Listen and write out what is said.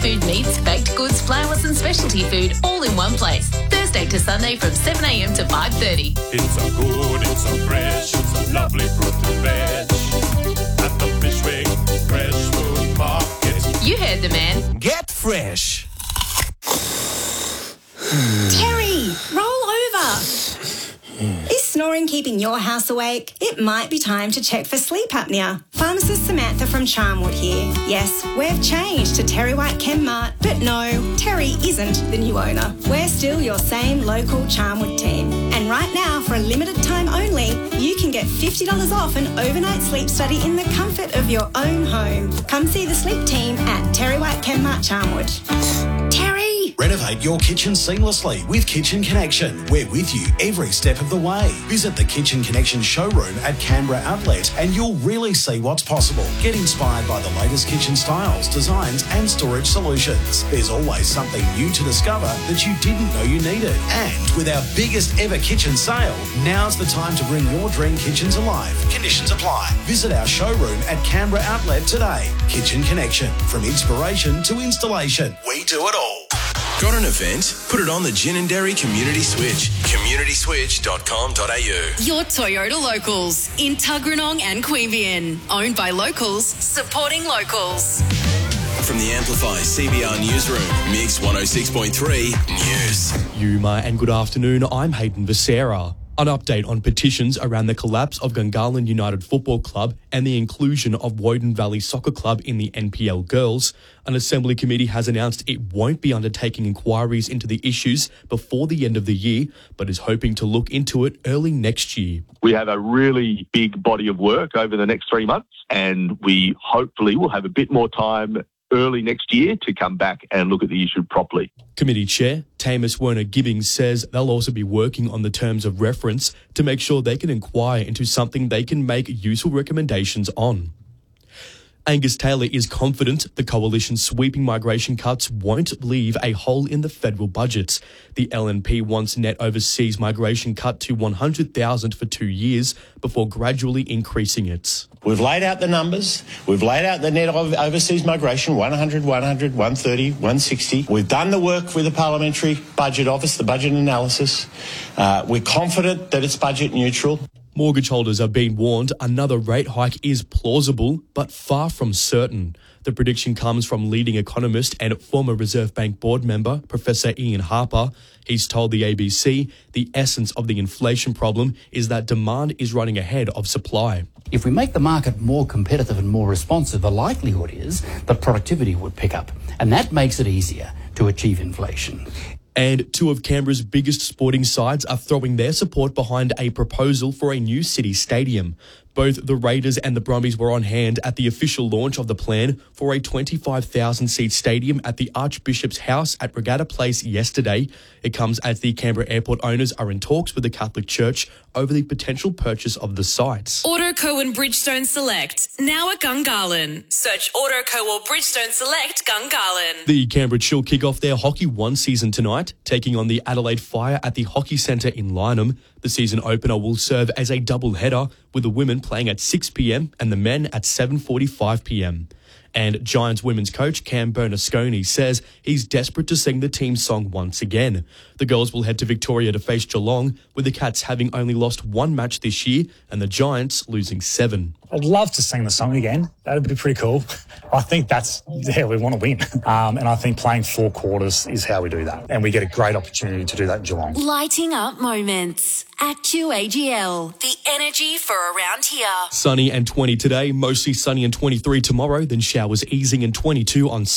food meats, baked goods, flours and specialty food all in one place. Thursday to Sunday from 7 a.m. to 5:30. It's so good, it's so fresh, it's a lovely fruit and veg. At the Fishwick Fresh Food Market. You heard the man. Get fresh. Terry, roll over. Is snoring keeping your house awake? It might be time to check for sleep apnea. Pharmacist Samantha from Charmwood here. Yes, we've changed to Terry White Chemmart, but no, Terry isn't the new owner. We're still your same local Charmwood team. And right now, for a limited time only, you can get $50 off an overnight sleep study in the comfort of your own home. Come see the sleep team at Terry White Chemmart Charmwood. Terry! Renovate your kitchen seamlessly with Kitchen Connection. We're with you every step of the way. Visit the Kitchen Connection showroom at Canberra Outlet and you'll really see what's possible. Get inspired by the latest kitchen styles, designs and storage solutions. There's always something new to discover that you didn't know you needed. And with our biggest ever kitchen sale, now's the time to bring your dream kitchen to life. Conditions apply. Visit our showroom at Canberra Outlet today. Kitchen Connection. From inspiration to installation, we do it all. Got an event? Put it on the Gin and Dairy Community Switch. communityswitch.com.au. Your Toyota Locals in Tuggeranong and Queanbeyan. Owned by locals, supporting locals. From the Amplify CBR Newsroom, Mix 106.3 News. Yuma and good afternoon, I'm Hayden Becerra. An update on petitions around the collapse of Gungahlin United Football Club and the inclusion of Woden Valley Soccer Club in the NPL Girls. An Assembly committee has announced it won't be undertaking inquiries into the issues before the end of the year, but is hoping to look into it early next year. We have a really big body of work over the next 3 months, and we hopefully will have a bit more time early next year to come back and look at the issue properly. Committee Chair Tamus Werner-Gibbings says they'll also be working on the terms of reference to make sure they can inquire into something they can make useful recommendations on. Angus Taylor is confident the coalition's sweeping migration cuts won't leave a hole in the federal budget. The LNP wants net overseas migration cut to 100,000 for 2 years before gradually increasing it. We've laid out the numbers. We've laid out the net of overseas migration, 100, 130, 160. We've done the work with the Parliamentary Budget Office, the budget analysis. We're confident that it's budget neutral. Mortgage holders are being warned another rate hike is plausible, but far from certain. The prediction comes from leading economist and former Reserve Bank board member, Professor Ian Harper. He's told the ABC the essence of the inflation problem is that demand is running ahead of supply. If we make the market more competitive and more responsive, the likelihood is that productivity would pick up, and that makes it easier to achieve inflation. And two of Canberra's biggest sporting sides are throwing their support behind a proposal for a new city stadium. Both the Raiders and the Brumbies were on hand at the official launch of the plan for a 25,000-seat stadium at the Archbishop's House at Regatta Place yesterday. It comes as the Canberra Airport owners are in talks with the Catholic Church over the potential purchase of the site. Autoco and Bridgestone Select, now at Gungahlin. Search Autoco or Bridgestone Select Gungahlin. The Canberra Chill kick off their Hockey 1 season tonight, taking on the Adelaide Fire at the Hockey Centre in Lyneham. The season opener will serve as a double header, with the women playing at 6 p.m. and the men at 7:45 p.m. And Giants women's coach Cam Bernasconi says he's desperate to sing the team song once again. The girls will head to Victoria to face Geelong, with the Cats having only lost 1 match this year and the Giants losing 7. I'd love to sing the song again. That'd be pretty cool. I think we want to win. And I think playing 4 quarters is how we do that. And we get a great opportunity to do that in Geelong. Lighting up moments at QAGL. The energy for around here. Sunny and 20 today, mostly sunny and 23 tomorrow, then showers easing and 22 on